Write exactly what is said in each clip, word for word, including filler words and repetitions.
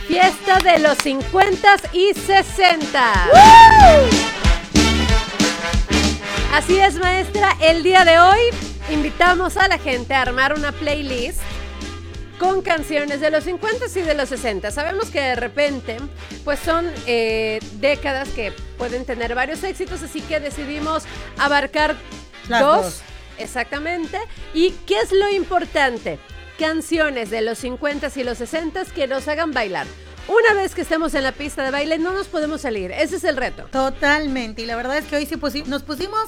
Fiesta de los cincuenta y sesenta. Así es, maestra. El día de hoy invitamos a la gente a armar una playlist con canciones de los cincuenta y de los sesenta. Sabemos que de repente, pues son eh, décadas que pueden tener varios éxitos, así que decidimos abarcar Las dos, dos. Exactamente. ¿Y qué es lo importante? Canciones de los cincuenta y los sesenta que nos hagan bailar. Una vez que estemos en la pista de baile, no nos podemos salir. Ese es el reto. Totalmente. Y la verdad es que hoy sí pusi- nos pusimos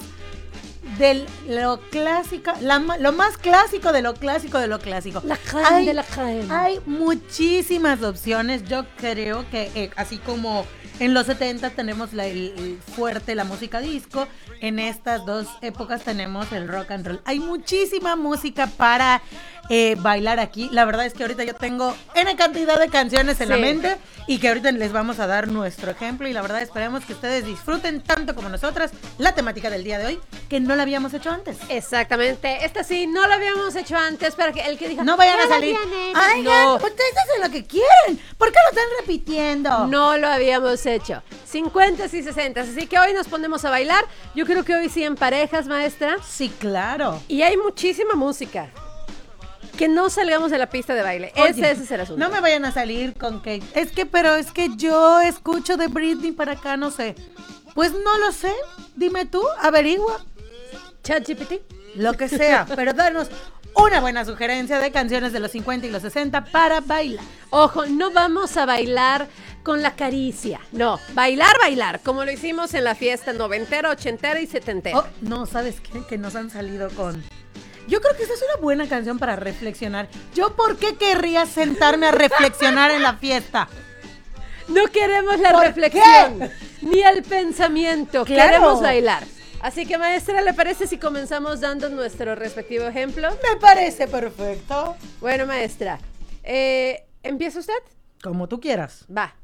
de lo clásico, la ma- lo más clásico de lo clásico de lo clásico. La crème Hay- de la crème. Hay muchísimas opciones. Yo creo que eh, así como en los setenta tenemos la, el, el fuerte, la música disco, en estas dos épocas tenemos el rock and roll. Hay muchísima música para eh, bailar aquí. La verdad es que ahorita yo tengo N cantidad de canciones en Sí. la mente y que ahorita les vamos a dar nuestro ejemplo. Y la verdad esperemos que ustedes disfruten tanto como nosotras la temática del día de hoy, que no la habíamos hecho antes. Exactamente. Esta sí, no lo habíamos hecho antes, para que el que dijo... No vayan "Ya a la salir. habían hecho". Ay, no. ustedes hacen lo que quieren. ¿Por qué lo están repitiendo? No lo habíamos hecho. cincuenta y sesenta. Así que hoy nos ponemos a bailar. Yo creo que hoy sí en parejas, maestra. Sí, claro. Y hay muchísima música. Que no salgamos de la pista de baile. Oye, ese, ese es el asunto. No me vayan a salir con que... Es que, pero es que yo escucho de Britney para acá, no sé. Pues no lo sé. Dime tú, averigua. ChatGPT. Lo que sea, pero danos una buena sugerencia de canciones de los cincuenta y los sesenta para bailar. Ojo, no vamos a bailar con la caricia. No, bailar, bailar. Como lo hicimos en la fiesta noventera, ochentera y setentera. Oh, no, ¿sabes qué? Que nos han salido con... Yo creo que esa es una buena canción para reflexionar. ¿Yo por qué querría sentarme a reflexionar en la fiesta? No queremos la ¿Por reflexión, qué? ni el pensamiento. Claro. Queremos bailar. Así que, maestra, ¿le parece si comenzamos dando nuestro respectivo ejemplo? Me parece perfecto. Bueno, maestra, eh, ¿empieza usted? Como tú quieras. Va.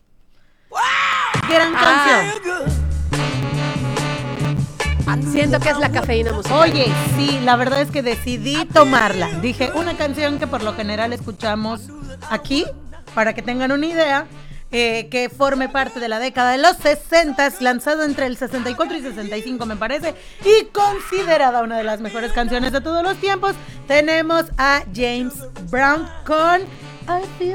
Gran Ah. canción. Siento que es la cafeína musical. Oye, sí, la verdad es que decidí tomarla. Dije, una canción que por lo general escuchamos aquí, para que tengan una idea, eh, que forme parte de la década de los sesenta, lanzado entre el sesenta y cuatro y sesenta y cinco me parece, y considerada una de las mejores canciones de todos los tiempos. Tenemos a James Brown con I Feel